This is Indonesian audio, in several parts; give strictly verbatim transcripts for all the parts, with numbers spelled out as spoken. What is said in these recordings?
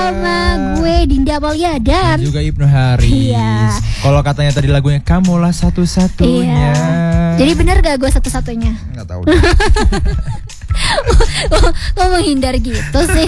sama gue Dinda Amalia dan, dan juga Ibnu Haris. Iya. Kalau katanya tadi lagunya kamulah satu-satunya. Iya. Jadi benar gak gue satu-satunya? Nggak tahu. Lo menghindar gitu sih.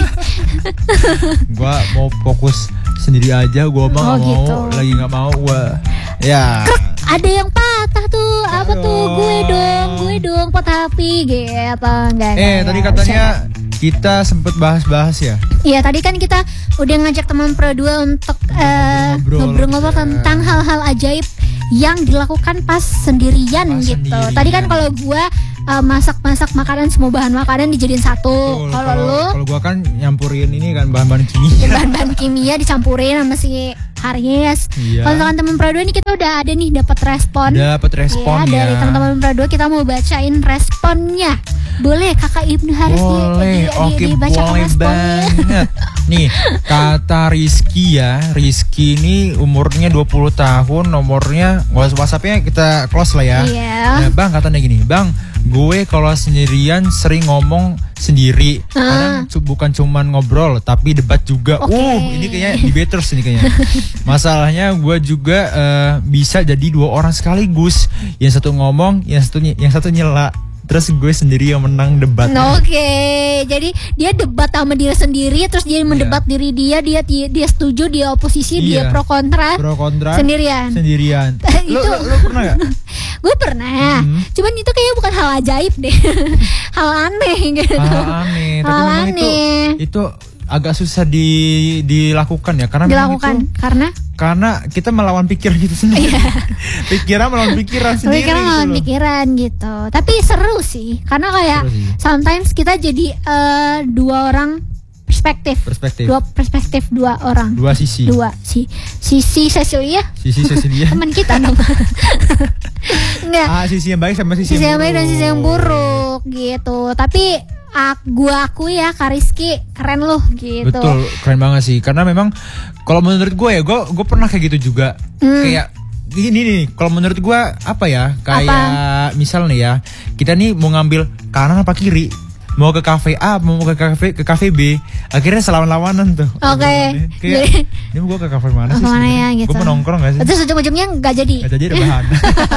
Gue mau fokus sendiri aja. Gue mah Oh, nggak gitu. mau, lagi nggak mau. Gue ya. Ada yang patah tuh. Apa Aduh. tuh? Gue dong, gue dong patah hati gitu. Enggak. Eh tadi katanya kita sempet bahas-bahas ya. Iya, tadi kan kita udah ngajak teman Pro dua untuk eh, ngobrol-ngobrol, ngobrol-ngobrol ya. tentang hal-hal ajaib yang dilakukan pas sendirian Pas gitu. sendirian. Tadi kan kalau gue uh, masak-masak makanan, semua bahan makanan dijadiin satu. Betul, Kalau lu kalau gua kan nyampurin ini kan bahan-bahan kimia. bahan-bahan kimia dicampurin sama si Haris. Iya. Kalau misalkan teman Pro dua ini kita udah ada nih dapat respon. Dapat respon ya, dari ya. teman-teman Pro dua kita mau bacain responnya. Boleh Kakak Ibnu Haris di, Boleh, di, di, oke dibacakan boleh responnya. banget. Nih, kata Rizky ya, Rizky ini umurnya dua puluh tahun, nomornya WhatsApp-nya kita close lah ya. Iya. Nah, Bang katanya gini, Bang, gue kalau sendirian sering ngomong sendiri. Kadang cu- bukan cuman ngobrol, tapi debat juga. Oke. Uh, ini kayaknya debaters ini kayaknya. Masalahnya gue juga eh, bisa jadi dua orang sekaligus. Yang satu ngomong, yang satu yang satu nyela. Terus gue sendiri yang menang debat. Nah, Oke, jadi dia debat sama diri sendiri, terus dia mendebat diri dia, dia dia, dia setuju, dia oposisi, dia Iya. pro kontra, Pro kontra sendirian. Sendirian. Lu, Itu- lu, lu pernah gak? Gue pernah, Mhm. cuman itu kayaknya bukan hal ajaib deh, hal aneh gitu. Hal aneh. Tapi Hal memang itu aneh. itu agak susah di, dilakukan ya, karena memang Dilakukan itu karena karena kita melawan pikiran kita sendiri. Pikiran melawan pikiran sendiri. pikiran gitu lawan loh. pikiran gitu. Tapi seru sih, karena kayak Seru sih. sometimes kita jadi eh, dua orang perspektif, Perspektif. dua perspektif dua orang, Dua sisi. dua si sisi Cecilia. Sisi Cecilia. Teman kita dong. Enggak, Ah, sisi yang baik sama sisi, sisi yang yang baik dan sisi yang buruk gitu. Tapi ak, gua aku ya Kak Rizky keren loh gitu. Betul, keren banget sih. Karena memang kalau menurut gue ya, gue gue pernah kayak gitu juga. Hmm. Kayak gini nih, kalau menurut gue apa ya? Kayak misal nih ya, kita nih mau ngambil kanan apa kiri, mau ke kafe A, mau ke kafe ke kafe B, akhirnya selawan-lawanan tuh. Oke. Kayak Jadi- ini gue ke kafe mana sih? Kemana ya gitu. Gue mau nongkrong gak sih? Terus ujung-ujungnya nggak jadi. Gak jadi ada bahan.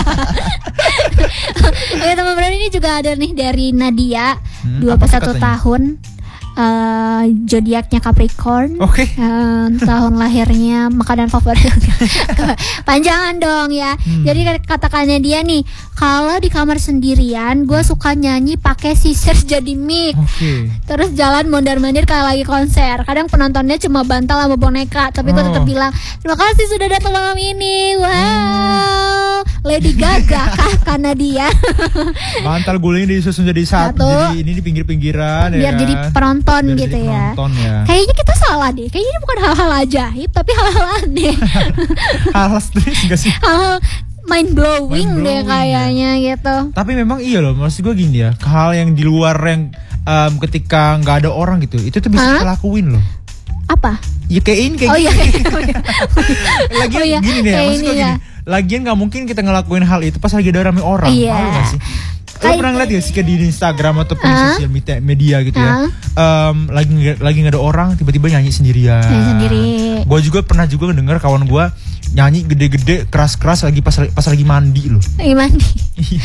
Oke teman-teman, ini juga ada nih dari Nadia, Hmm, dua apa puluh satu katanya? tahun, eh, zodiaknya Capricorn. Oke. Eh, tahun lahirnya makanan favorit. Panjangan dong ya. Hmm. Jadi katakannya dia nih, kalau di kamar sendirian, gue suka nyanyi pakai scissors jadi mic. Oke. Terus jalan mondar-mandir kayak lagi konser. Kadang penontonnya cuma bantal sama boneka, tapi gue Oh. tetap bilang terima kasih sudah datang malam ini. Wow, Lady Gaga kah karena dia Bantal guling disusun jadi satu. Satu. Jadi ini di pinggir-pinggiran biar ya jadi kan? penonton Biar gitu jadi ya. penonton ya. Kayaknya kita salah deh. Kayaknya ini bukan hal-hal ajaib, tapi hal-hal aneh. Hal stres gak sih? Hal-hal mind blowing, Mind deh blowing, kayaknya gitu. Tapi memang iya loh, maksud gue gini ya, hal yang di luar yang em, ketika nggak ada orang gitu, itu tuh bisa Hah? kita lakuin loh. Apa? Ya kayak ini kayak Oh iya. gini. Lagian Oh iya, gini deh, kayak maksud gue ini gini. ya. Lagian nggak mungkin kita ngelakuin hal itu pas lagi ada rame orang. Iya. Malu gak sih? Lo Kayak- pernah ngeliat gak sih kayak di Instagram ataupun di Hah? sosial media, media gitu ya? Hah? Em, lagi nggak- lagi nggak ada orang, tiba-tiba nyanyi sendirian. Nyanyi sendiri. Gue juga pernah juga denger kawan gue nyanyi gede-gede, keras-keras lagi pas pas lagi mandi loh. Lagi mandi. Iya.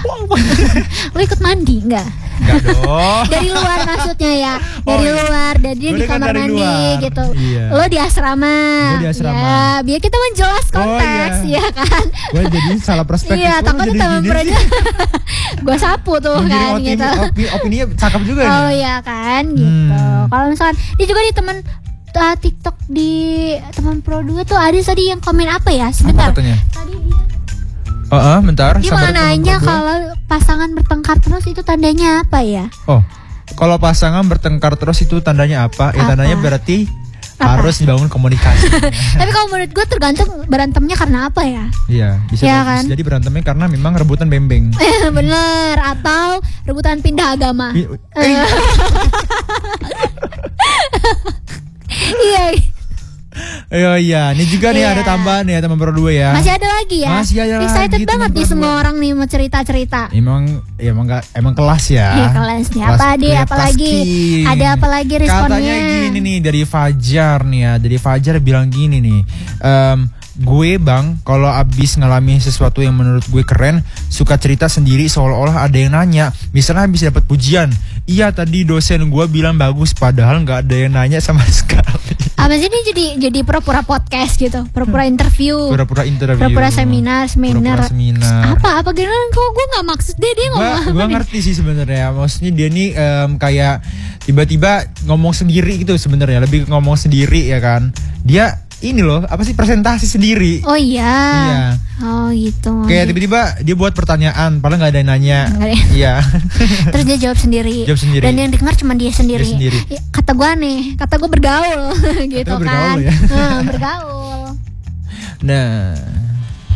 Lo ikut mandi nggak? Enggak dong. Dari luar maksudnya ya, dari Oh, iya. luar, dari dia Gue di dengar kamar dari mandi luar. gitu. Iya. Lo di asrama. Gue di asrama. Ya, biar kita menjelas Oh, konteks, iya. ya kan. Gue jadi salah perspektif. Iya, Oh, takutnya jadi teman gini pernah sih. gue sapu tuh Oh, jadi kan opini, gitu. opini, opininya cakep juga nih. Oh iya kan gitu. Hmm. Kalau misalkan dia juga di teman uh, TikTok di teman Pro dua tuh ada tadi yang komen apa ya? Sebentar. Apa katanya? Tadi dia, Oh, uh, bentar. dia sabar, malah teman nanya berdua. kalau pasangan bertengkar terus itu tandanya apa ya? Oh, kalau pasangan bertengkar terus itu tandanya apa? Ya Apa? tandanya berarti Apa? harus dibangun komunikasi. Tapi kalau menurut gue tergantung berantemnya karena apa ya? Iya, bisa, Iya bisa kan? jadi berantemnya karena memang rebutan bembeng. Bener, atau rebutan pindah agama. I- eh, Iya. Iya iya, ini juga nih Iya. ada tambahan ya teman berdua ya. Masih ada lagi ya? Masih ada Excited lagi, banget teman nih semua berdua. orang nih mau cerita-cerita. Emang ya emang gak, emang kelas ya. Iya kelas nih. Kelas Apa deh? kelas Apa lagi? king. Ada apa lagi responnya? Katanya gini nih dari Fajar nih ya. Dari Fajar bilang gini nih. Em, gue bang, kalau abis ngalamin sesuatu yang menurut gue keren, suka cerita sendiri seolah-olah ada yang nanya. Misalnya habis dapat pujian, iya tadi dosen gue bilang bagus, padahal nggak ada yang nanya sama sekali. Apa sih ini jadi jadi pura-pura podcast gitu, pura-pura interview, Pura-pura interview, pura-pura seminar, seminar. Pura-pura seminar. Apa apa gimana? Kok gue nggak maksud dia dia ngomong Gua, apa gua nih? ngerti sih sebenarnya. Maksudnya dia nih em, kayak tiba-tiba ngomong sendiri gitu sebenarnya, lebih ke ngomong sendiri ya kan. Dia ini loh, apa sih presentasi sendiri. Oh iya. Iya. Oh gitu. Kayak tiba-tiba dia buat pertanyaan, padahal nggak ada yang nanya. Nggak ada yang- Iya. Terus dia jawab sendiri. Jawab sendiri. Dan yang dengar cuma dia sendiri. Dia sendiri. Ya, kata gue aneh, kata gue bergaul gitu bergaul kan. ya? Nah, bergaul. Nah,